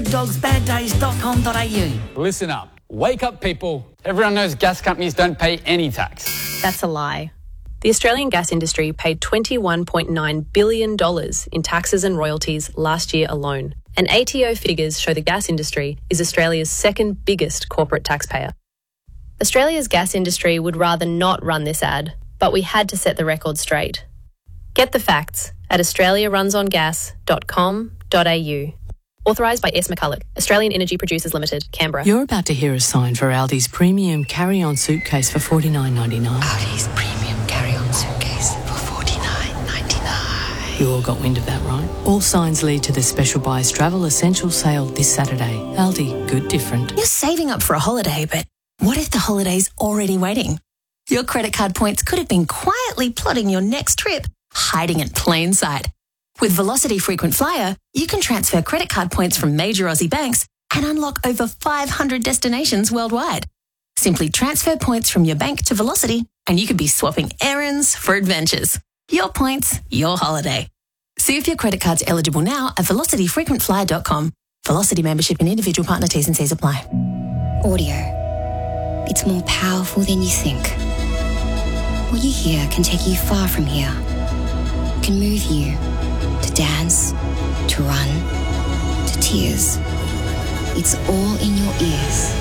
dogsbaddays.com.au. Listen up. Wake up, people. Everyone knows gas companies don't pay any tax. That's a lie. The Australian gas industry paid $21.9 billion in taxes and royalties last year alone. And ATO figures show the gas industry is Australia's second biggest corporate taxpayer. Australia's gas industry would rather not run this ad, but we had to set the record straight. Get the facts at australiarunsongas.com.au. Authorised by S. McCulloch, Australian Energy Producers Limited, Canberra. You're about to hear a sign for Aldi's premium carry-on suitcase for $49.99. Aldi's premium carry-on suitcase for $49.99. You all got wind of that, right? All signs lead to the special Buys Travel Essential sale this Saturday. Aldi, good different. You're saving up for a holiday, but what if the holiday's already waiting? Your credit card points could have been quietly plotting your next trip, hiding in plain sight. With Velocity Frequent Flyer, you can transfer credit card points from major Aussie banks and unlock over 500 destinations worldwide. Simply transfer points from your bank to Velocity and you could be swapping errands for adventures. Your points, your holiday. See if your credit card's eligible now at velocityfrequentflyer.com. Velocity membership and individual partner T's and C's apply. Audio. It's more powerful than you think. What you hear can take you far from here. It can move you to dance, to run, to tears. It's all in your ears.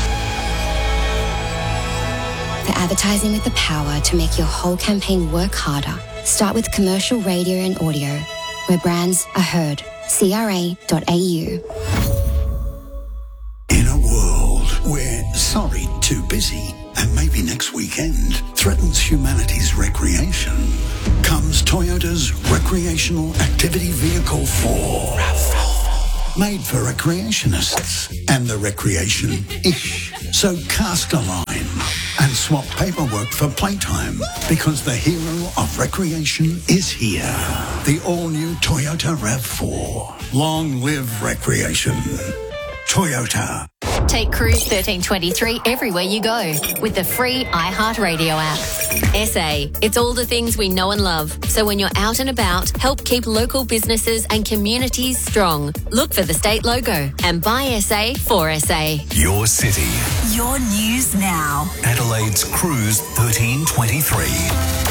For advertising with the power to make your whole campaign work harder, start with commercial radio and audio, where brands are heard. CRA.au. In a world where sorry, too busy, and maybe next weekend threatens humanity's recreation, comes Toyota's Recreational Activity Vehicle 4. RAV4. Made for recreationists and the recreation-ish. So cast a line and swap paperwork for playtime, because the hero of recreation is here. The all-new Toyota RAV4. Long live recreation. Toyota. Take Cruise 1323 everywhere you go with the free iHeartRadio app. SA, it's all the things we know and love. So when you're out and about, help keep local businesses and communities strong. Look for the state logo and buy SA for SA. Your city. Your news now. Adelaide's Cruise 1323.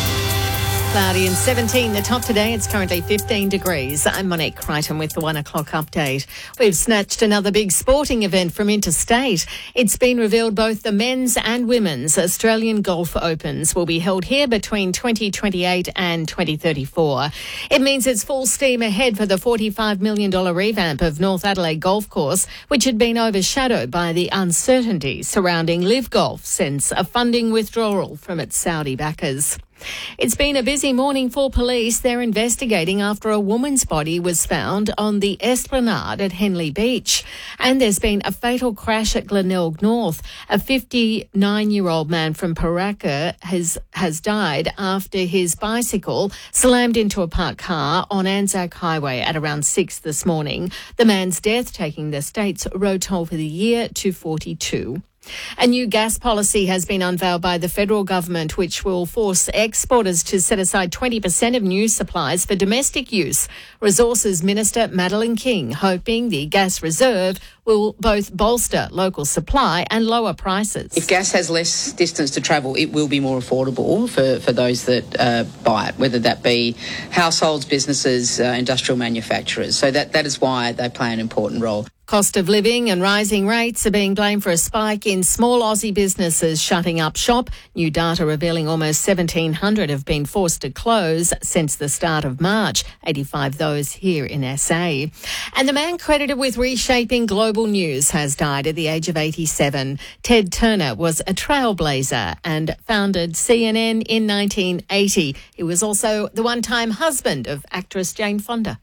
Cloudy and 17, the top today. It's currently 15 degrees. I'm Monique Crichton with the 1 o'clock update. We've snatched another big sporting event from interstate. It's been revealed both the men's and women's Australian Golf Opens will be held here between 2028 and 2034. It means it's full steam ahead for the $45 million revamp of North Adelaide Golf Course, which had been overshadowed by the uncertainty surrounding Live Golf since a funding withdrawal from its Saudi backers. It's been a busy morning for police. They're investigating after a woman's body was found on the Esplanade at Henley Beach. And there's been a fatal crash at Glenelg North. A 59-year-old man from Paraka has died after his bicycle slammed into a parked car on Anzac Highway at around 6 this morning. The man's death taking the state's road toll for the year to 42. A new gas policy has been unveiled by the federal government, which will force exporters to set aside 20% of new supplies for domestic use. Resources Minister Madeleine King hoping the gas reserve will both bolster local supply and lower prices. If gas has less distance to travel, it will be more affordable for those that buy it, whether that be households, businesses, industrial manufacturers. So that is why they play an important role. Cost of living and rising rates are being blamed for a spike in small Aussie businesses shutting up shop. New data revealing almost 1,700 have been forced to close since the start of March, 85 those here in SA. And the man credited with reshaping global news has died at the age of 87. Ted Turner was a trailblazer and founded CNN in 1980. He was also the one-time husband of actress Jane Fonda.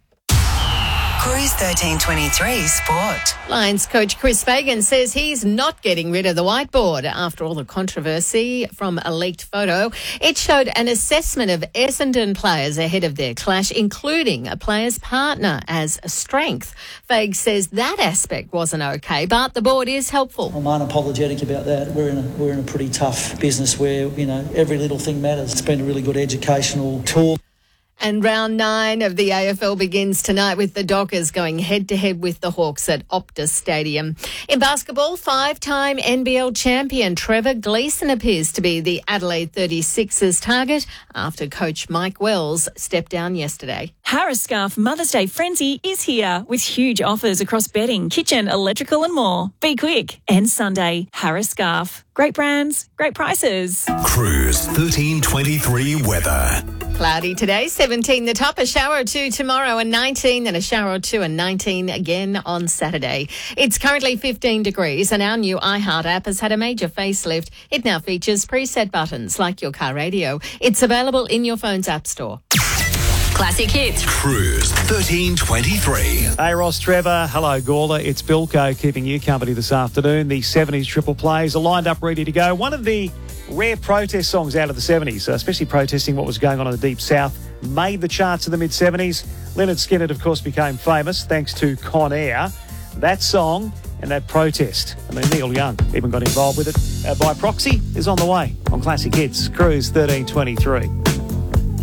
Cruise 1323 Sport. Lions coach Chris Fagan says he's not getting rid of the whiteboard after all the controversy from a leaked photo. It showed an assessment of Essendon players ahead of their clash, including a player's partner as a strength. Fag says that aspect wasn't okay, but the board is helpful. I'm unapologetic about that. We're in a pretty tough business where, every little thing matters. It's been a really good educational tool. And round 9 of the AFL begins tonight with the Dockers going head-to-head with the Hawks at Optus Stadium. In basketball, 5-time NBL champion Trevor Gleeson appears to be the Adelaide 36ers target after coach Mike Wells stepped down yesterday. Harris Scarf Mother's Day Frenzy is here with huge offers across bedding, kitchen, electrical and more. Be quick. And Sunday, Harris Scarf. Great brands, great prices. Cruise 1323 weather. Cloudy today, 17 the top, a shower or two tomorrow and 19, then a shower or two and 19 again on Saturday. It's currently 15 degrees and our new iHeart app has had a major facelift. It now features preset buttons like your car radio. It's available in your phone's app store. Classic hits. Cruise 1323. Hey Ross, Trevor. Hello Gawler. It's Bilko keeping you company this afternoon. The 70s triple plays are lined up ready to go. One of the rare protest songs out of the 70s, especially protesting what was going on in the Deep South, made the charts in the mid-70s. Lynyrd Skynyrd, of course, became famous thanks to Con Air. That song and that protest, Neil Young even got involved with it by proxy, is on the way on Classic Hits. Cruise 1323.